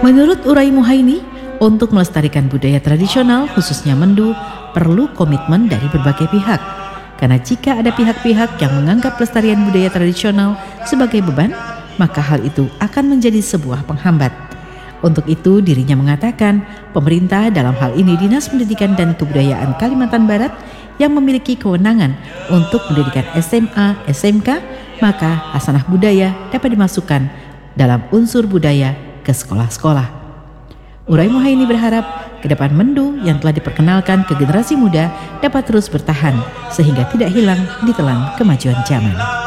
Menurut Urai Muhaini, untuk melestarikan budaya tradisional khususnya Mendu perlu komitmen dari berbagai pihak. Karena jika ada pihak-pihak yang menganggap pelestarian budaya tradisional sebagai beban, maka hal itu akan menjadi sebuah penghambat. Untuk itu dirinya mengatakan pemerintah, dalam hal ini Dinas Pendidikan dan Kebudayaan Kalimantan Barat, yang memiliki kewenangan untuk pendidikan SMA, SMK, maka hasanah budaya dapat dimasukkan dalam unsur budaya ke sekolah-sekolah. Urai Muhaini berharap ke depan Mendu yang telah diperkenalkan ke generasi muda dapat terus bertahan sehingga tidak hilang di telan kemajuan zaman.